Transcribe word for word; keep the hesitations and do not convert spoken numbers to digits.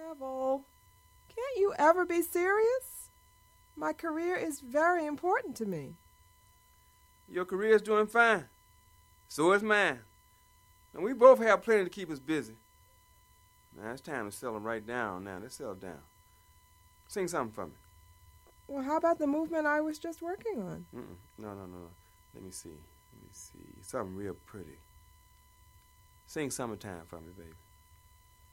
Neville, can't you ever be serious? My career is very important to me. Your career is doing fine. So is mine. And we both have plenty to keep us busy. Now, it's time to settle right down now. Let's settle down. Sing something for me. Well, how about the movement I was just working on? Mm-mm. No, no, no. Let me see. Let me see. Something real pretty. Sing Summertime for me, baby.